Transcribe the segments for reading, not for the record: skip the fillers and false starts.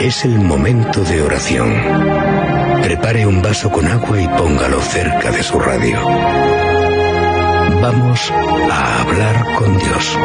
Es el momento de oración. Prepare un vaso con agua y póngalo cerca de su radio. Vamos a hablar con Dios.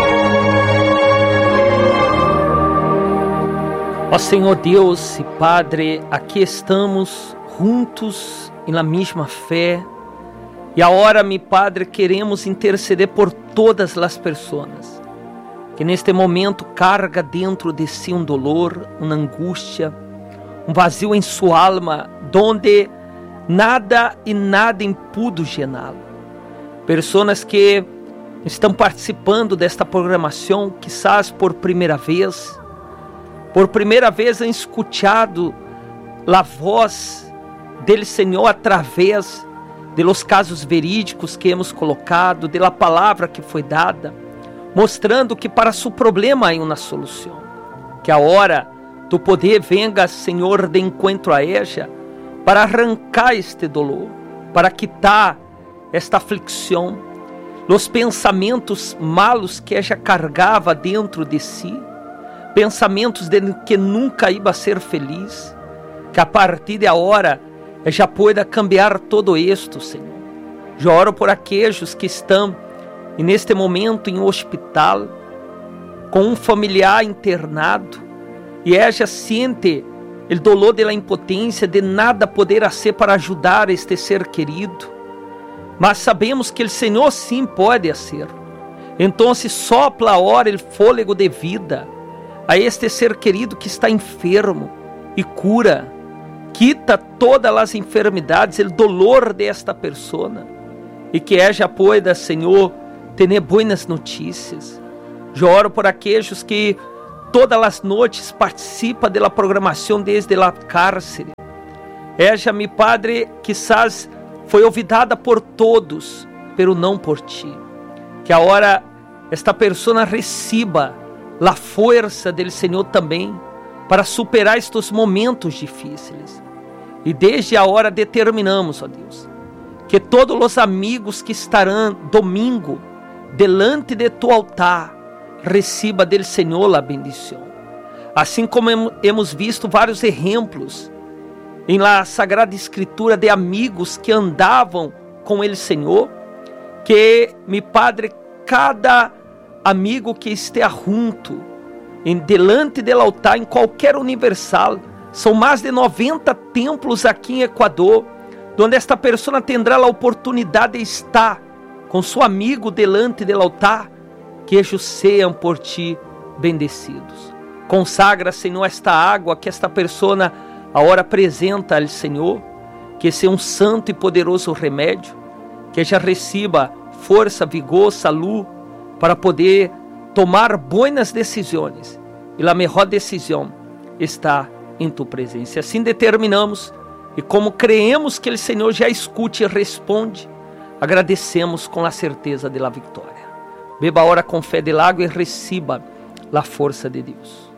Ó Senhor Deus e Padre, aqui estamos juntos na mesma fé. E agora, meu Padre, queremos interceder por todas as pessoas que neste momento carga dentro de si um dolor, uma angústia, um vazio em sua alma, donde nada e nada pudo llená-lo. Pessoas que estão participando desta programação, quizás por primeira vez han escuchado a voz do Senhor através de los casos verídicos que hemos colocado, de la palavra que foi dada, mostrando que para seu problema há uma solução. Que a hora do poder venga, Senhor, de encontro a ella, para arrancar este dolor, para quitar esta aflição, os pensamentos malos que ella cargava dentro de si, pensamentos de que nunca iba a ser feliz, que a partir de agora ella pueda cambiar todo isto, Senhor. Eu oro por aqueles que estão neste momento em hospital, com um familiar internado, e ella sente o dolor da impotência de nada poder fazer para ajudar este ser querido, mas sabemos que o Senhor sim pode fazer. Então sopla agora o fôlego de vida a este ser querido que está enfermo e cura, quita todas as enfermidades, o dolor desta pessoa, e que ella pueda, Senhor, ter boas notícias. Eu oro por aqueles que todas as noites participam da programação desde a cárcere. Ella, meu Padre, quizás foi olvidada por todos, pero não por ti. Que agora esta pessoa receba a força do Senhor também para superar estes momentos difíceis. E desde a hora determinamos, ó Deus, que todos os amigos que estarão domingo delante de tu altar, receba del Senhor a bendição. Assim como hemos visto vários exemplos em la Sagrada Escritura de amigos que andavam com o Senhor, que, meu Padre, cada amigo que esteja junto, delante do altar, em qualquer universal, são mais de 90 templos aqui em Equador, onde esta pessoa terá a oportunidade de estar com seu amigo delante do altar, que eles sejam por ti bendecidos. Consagra, Senhor, esta água que esta pessoa agora apresenta ao Senhor, que seja um santo e poderoso remédio, que já receba força, vigor, saúde, para poder tomar boas decisões. E a melhor decisão está em tu presença. Assim determinamos, e como creemos que o Senhor já escute e responde, agradecemos com a certeza da vitória. Beba agora com fé del água e receba a força de Deus.